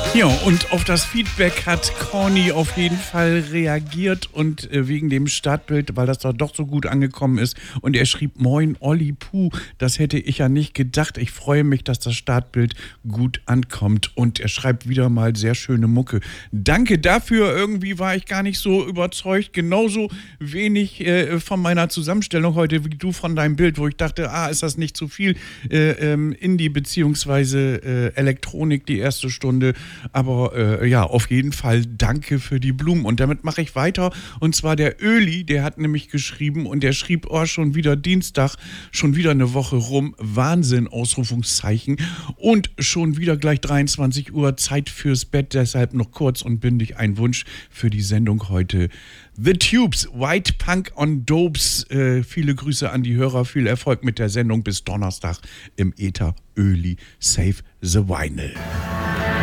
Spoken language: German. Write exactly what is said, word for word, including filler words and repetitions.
Ja, und auf das Feedback hat Corny auf jeden Fall reagiert und äh, wegen dem Startbild, weil das da doch so gut angekommen ist. Und er schrieb, moin Olli Puh, das hätte ich ja nicht gedacht. Ich freue mich, dass das Startbild gut ankommt. Und er schreibt wieder mal sehr schöne Mucke. Danke dafür, irgendwie war ich gar nicht so überzeugt. Genauso wenig äh, von meiner Zusammenstellung heute wie du von deinem Bild, wo ich dachte, ah, ist das nicht zu viel äh, ähm, Indie beziehungsweise äh, Elektronik die erste Stunde. Aber äh, ja, auf jeden Fall danke für die Blumen. Und damit mache ich weiter. Und zwar der Öli, der hat nämlich geschrieben und der schrieb, oh, schon wieder Dienstag, schon wieder eine Woche rum. Wahnsinn, Ausrufungszeichen. Und schon wieder gleich dreiundzwanzig Uhr, Zeit fürs Bett. Deshalb noch kurz und bündig ein Wunsch für die Sendung heute. The Tubes, White Punk on Dopes. Äh, viele Grüße an die Hörer, viel Erfolg mit der Sendung bis Donnerstag im Äther. Öli, save the vinyl.